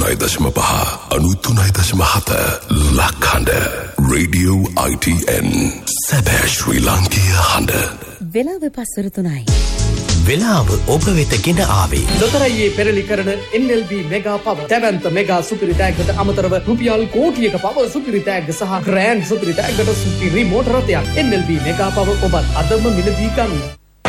99.5 93.7 ලක්හඬ radio ITN සැබෑ ශ්‍රී ලාංකීය හඬ. වෙලාව පස්වර 3යි. වෙලාව ඔබ වෙත ගෙන ආවේ ලොතරැයියේ පෙරලි කරන NLB මෙගා පවර් දැවැන්ත මෙගා සුපිරි ටැග්ගට අමතරව රුපියල් කෝටියක පවර් සුපිරි ටැග්ග සහ ග්‍රෑන්ඩ් සුපිරි ටැග්ගට සුපිරි මෝටර රථයක් NLB මෙගා පවර් ඔබත් අදම මිලදී ගන්න.